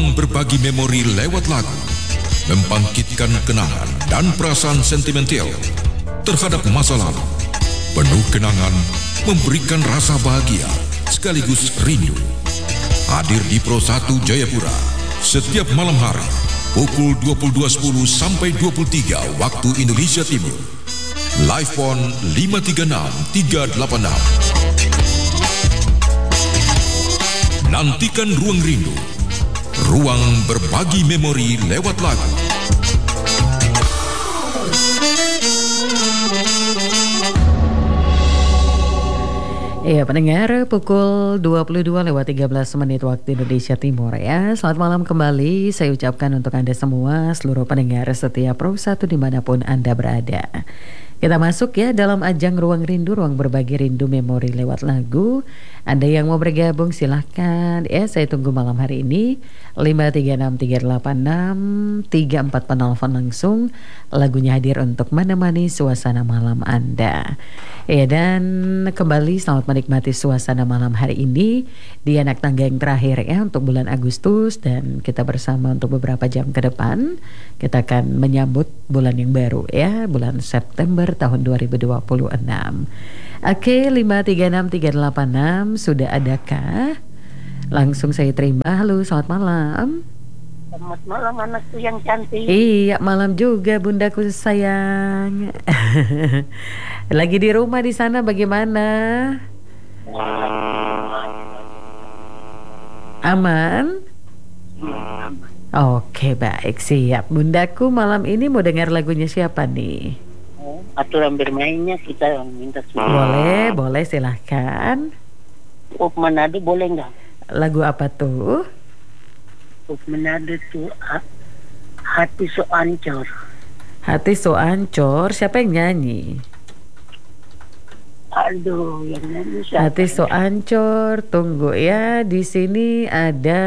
Ruang berbagi memori lewat lagu, membangkitkan kenangan dan perasaan sentimental terhadap masa lalu. Penuh kenangan, memberikan rasa bahagia sekaligus rindu. Hadir di Pro 1 Jayapura setiap malam hari pukul 22.10 sampai 23 waktu Indonesia Timur. Live Phone 536 386. Nantikan Ruang Rindu, ruang berbagi memori lewat lagu. Iya pendengar, pukul 22:13 waktu Indonesia Timur ya. Selamat malam kembali saya ucapkan untuk Anda semua, seluruh pendengar setia Pro 1 dimanapun Anda berada. Kita masuk ya dalam ajang Ruang Rindu, ruang berbagi rindu memori lewat lagu. Anda yang mau bergabung silahkan ya, saya tunggu malam hari ini 536-386-34 penelpon langsung. Lagunya hadir untuk menemani suasana malam Anda. Ya, dan kembali selamat menikmati suasana malam hari ini di anak tangga yang terakhir ya untuk bulan Agustus, dan kita bersama untuk beberapa jam ke depan kita akan menyambut bulan yang baru ya, bulan September tahun 2026. Oke, 536-386 sudah adakah? Langsung saya terima. Halo, selamat malam. Selamat malam anakku yang cantik. Iya, malam juga bundaku sayang. Lagi di rumah di sana bagaimana? Aman? Oke, baik, siap. Bundaku malam ini mau dengar lagunya siapa nih? Aturan bermainnya kita minta semua. Boleh silahkan. Pop Manado boleh nggak? Lagu apa tuh? Pop Manado tuh Hati So Ancor. Hati So Ancor, siapa yang nyanyi? Aduh, yang nyanyi siapa? Hati So Ancor, tunggu ya. Di sini ada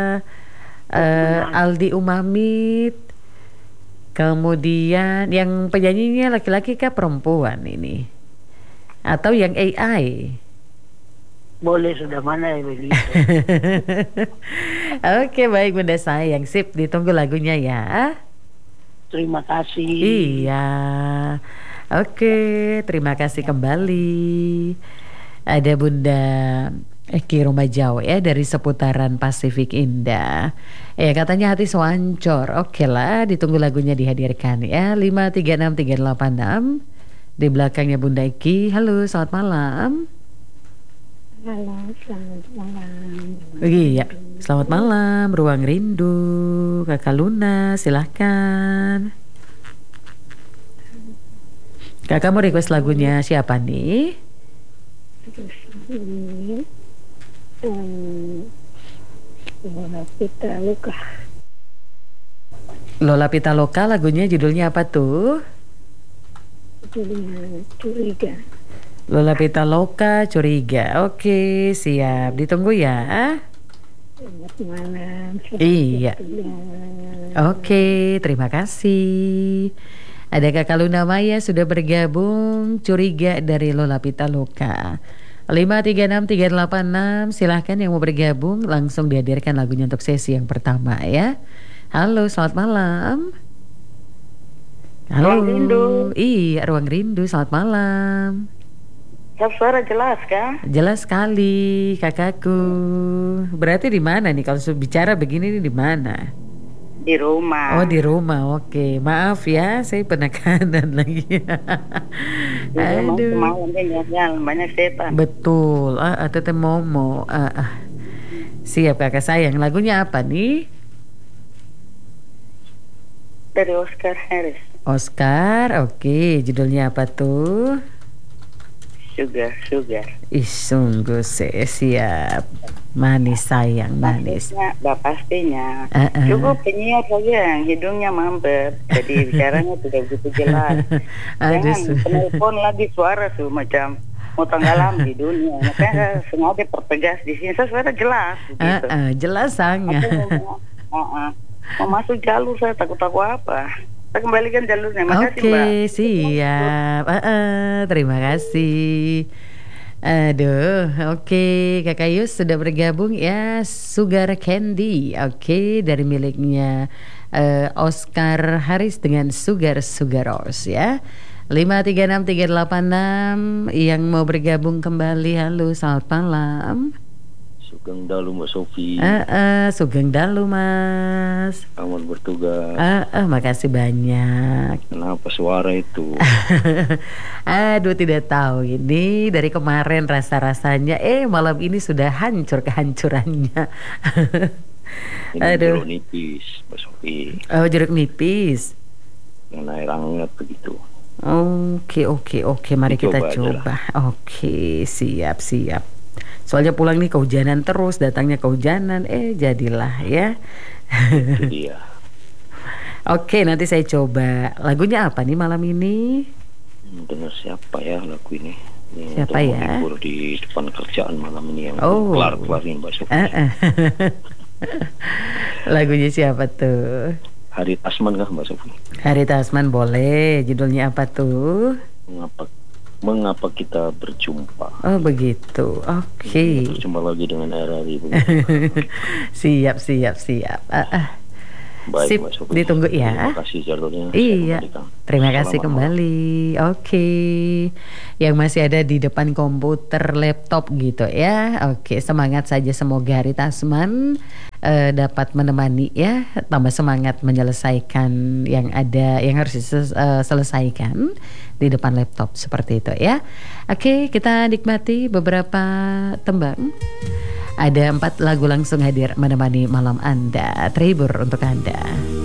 Aldi Umamit. Kemudian yang penyanyinya laki-laki kah perempuan ini? Atau yang AI? Boleh, sudah mana ya begitu. Oke, baik bunda sayang, sip, ditunggu lagunya ya. Terima kasih. Iya. Oke, terima kasih kembali. Ada Bunda Eki Rumajau ya dari seputaran Pasifik Indah. Ya katanya Hati So Ancor. Oke lah, ditunggu lagunya dihadirkan ya. 536-386. Di belakangnya Bunda Eki. Halo, selamat malam. Halo, selamat malam. Iya, selamat malam. Ruang Rindu, Kakak Luna, silahkan. Kakak mau request lagunya siapa nih? Ini Lola Pitaloka. Lola Pitaloka, lagunya judulnya apa tuh? Judulnya Curiga. Lola Pitaloka, Curiga. Oke, siap. Ditunggu ya. Selamat malam. Iya. Oke, terima kasih. Ada Kakak Luna Maya sudah bergabung. Curiga dari Lola Pitaloka. 536-386. Silahkan yang mau bergabung langsung dihadirkan lagunya untuk sesi yang pertama ya. Halo, selamat malam. Halo. Ruang Rindu. Iya, Ruang Rindu. Selamat malam. Suara jelas kan? Jelas sekali, kakakku. Berarti di mana nih kalau bicara begini nih, di mana? Di rumah. Oh, di rumah. Oke. Maaf ya, saya penekanan lagi. Aduh. Semalam jalan banyak setan. Betul. Teteh Momo. Siap kakak sayang. Lagunya apa nih? Dari Oscar Harris. Oscar. Oke. Judulnya apa tuh? Sugar. Ih, sungguh siap. Manis sayang, manis. Pastinya. Cukup penyiar saja, hidungnya mampet. Jadi bicaranya tidak begitu jelas. Jangan penelpon lagi suara tuh macam mau tenggelam di dunia. Makanya sengaja pertegas di sini. Suara jelas. Gitu. Jelas sangat. Mau masuk jalur saya takut apa. Kita kembalikan jalurnya. Makasih Mbak. Oke, siap. Terima kasih. Aduh, oke, Kakak Yus sudah bergabung ya. Sugar Candy, oke, dari miliknya Oscar Haris dengan Sugar Rose ya. 536386 yang mau bergabung kembali. Halo, selamat malam. Sugeng dalu Mbak Sofi. Sugeng dalu Mas. Selamat bertugas. Makasih banyak. Kenapa suara itu? Aduh, tidak tahu ini dari kemarin rasa-rasanya. Malam ini sudah hancur kehancurannya. Ini jeruk nipis Mbak Sofi. Oh, jeruk nipis. Dengan air hangat begitu. Oke. Mari kita coba. Oke, siap. Soalnya pulang nih kehujanan terus, datangnya kehujanan, jadilah ya. Itu dia. Oke, nanti saya coba. Lagunya apa nih malam ini? Dengar siapa ya lagu ini? Siapa ya? Menghibur di depan kerjaan malam ini yang kelar-kelarin Mbak Sofi. Lagunya siapa tuh? Harit Asman kah Mbak Sofi? Harit Asman boleh. Judulnya apa tuh? Mengapa kita berjumpa? Oh begitu, oke. Berjumpa lagi dengan hari Siap. Baik, sip, ditunggu ya. Terima kasih jadwalnya. Iya, terima kasih kembali. Oke, yang masih ada di depan komputer, laptop gitu ya. Oke, semangat saja, semoga Harit Asman dapat menemani ya, tambah semangat menyelesaikan yang ada, yang harus diselesaikan di depan laptop seperti itu ya. Oke, kita nikmati beberapa tembang. Ada 4 lagu langsung hadir menemani malam Anda, terhibur untuk Anda.